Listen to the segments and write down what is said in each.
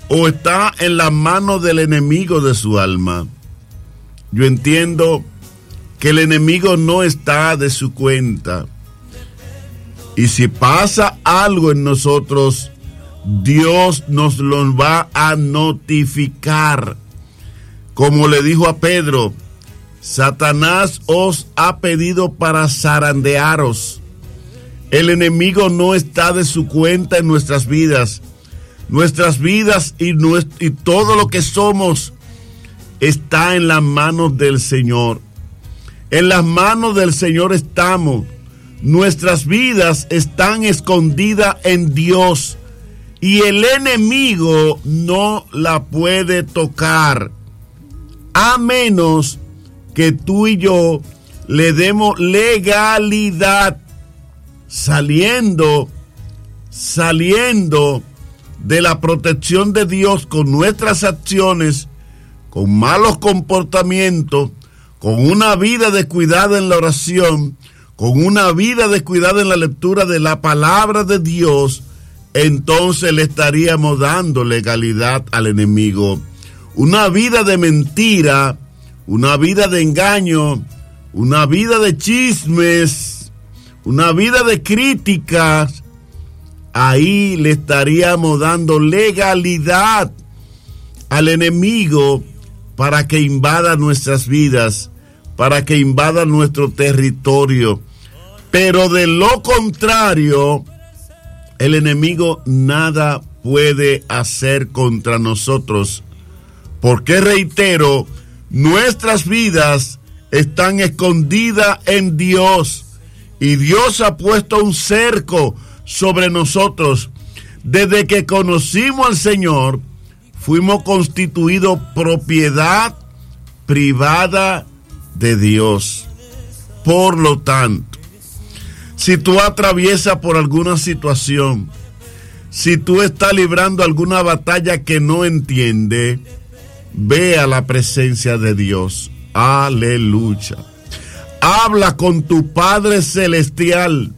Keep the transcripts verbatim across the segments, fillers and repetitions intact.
o está en las manos del enemigo de su alma. Yo entiendo que el enemigo no está de su cuenta. Y si pasa algo en nosotros, Dios nos lo va a notificar. Como le dijo a Pedro, Satanás os ha pedido para zarandearos. El enemigo no está de su cuenta en nuestras vidas. Nuestras vidas y, nuestro, y todo lo que somos está en las manos del Señor. En las manos del Señor estamos. Nuestras vidas están escondidas en Dios y el enemigo no la puede tocar, a menos que tú y yo le demos legalidad, saliendo, saliendo de la protección de Dios con nuestras acciones, con malos comportamientos, con una vida descuidada en la oración, con una vida descuidada en la lectura de la palabra de Dios, entonces le estaríamos dando legalidad al enemigo. Una vida de mentira, una vida de engaño, una vida de chismes, una vida de críticas, ahí le estaríamos dando legalidad al enemigo para que invada nuestras vidas, para que invada nuestro territorio. Pero de lo contrario, el enemigo nada puede hacer contra nosotros, porque reitero, nuestras vidas están escondidas en Dios y Dios ha puesto un cerco sobre nosotros. Desde que conocimos al Señor, fuimos constituidos propiedad privada de Dios. Por lo tanto, si tú atraviesas por alguna situación, si tú estás librando alguna batalla que no entiendes, ve a la presencia de Dios. Aleluya. Habla con tu Padre Celestial.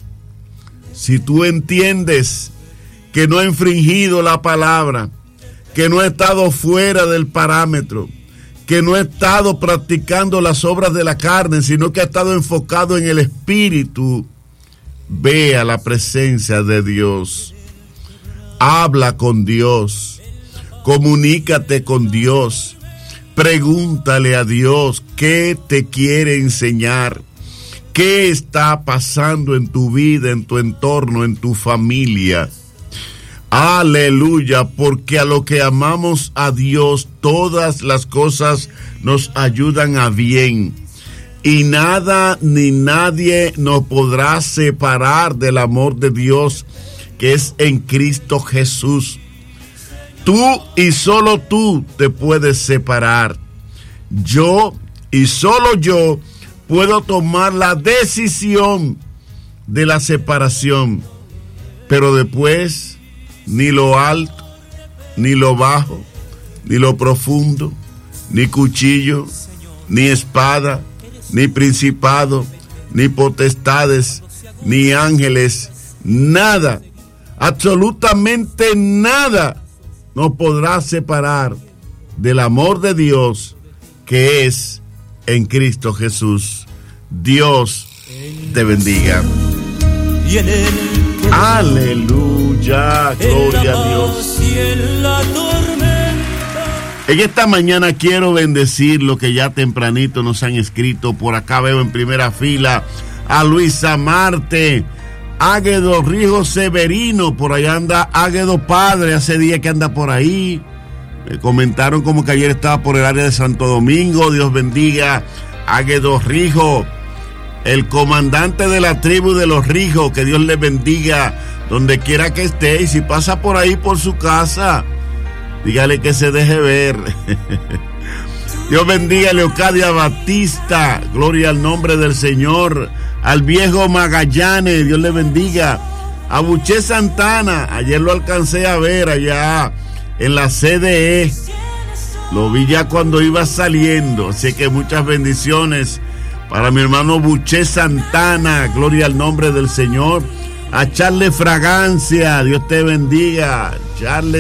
Si tú entiendes que no ha infringido la palabra, que no ha estado fuera del parámetro, que no ha estado practicando las obras de la carne, sino que ha estado enfocado en el Espíritu, ve a la presencia de Dios. Habla con Dios. Comunícate con Dios. Pregúntale a Dios qué te quiere enseñar, qué está pasando en tu vida, en tu entorno, en tu familia. Aleluya, porque a lo que amamos a Dios, todas las cosas nos ayudan a bien. Y nada ni nadie nos podrá separar del amor de Dios que es en Cristo Jesús. Tú y solo tú te puedes separar. Yo y solo yo puedo tomar la decisión de la separación. Pero después, ni lo alto, ni lo bajo, ni lo profundo, ni cuchillo, ni espada, ni principado, ni potestades, ni ángeles, nada, absolutamente nada nos podrá separar del amor de Dios que es en Cristo Jesús. Dios te bendiga. Aleluya, gloria a Dios. En esta mañana quiero bendecir lo que ya tempranito nos han escrito. Por acá veo en primera fila a Luisa Marte, Águedo Rijo Severino, por allá anda Águedo Padre, hace días que anda por ahí. Me comentaron como que ayer estaba por el área de Santo Domingo. Dios bendiga Águedo Rijo, el comandante de la tribu de los Rijos, que Dios le bendiga donde quiera que esté. Y si pasa por ahí por su casa, dígale que se deje ver. Dios bendiga a Leocadia Batista, gloria al nombre del Señor. Al viejo Magallanes, Dios le bendiga. A Buché Santana, ayer lo alcancé a ver allá en la C D E. Lo vi ya cuando iba saliendo, así que muchas bendiciones para mi hermano Buché Santana, gloria al nombre del Señor. A Charles Fragancia, Dios te bendiga. Charles